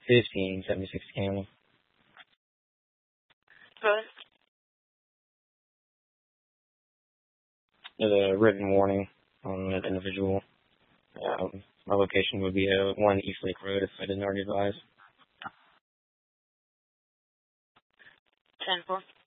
1576 County. Good. There's a written warning on that individual. My location would be 1 East Lake Road if I didn't already advise. 10-4.